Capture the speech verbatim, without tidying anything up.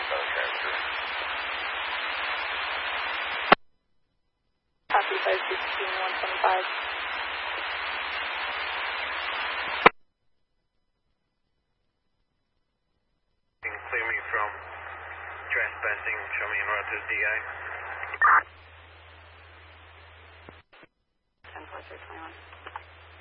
Copy five sixteen, one twenty-five. Clear me from trespassing, show me en route to D I.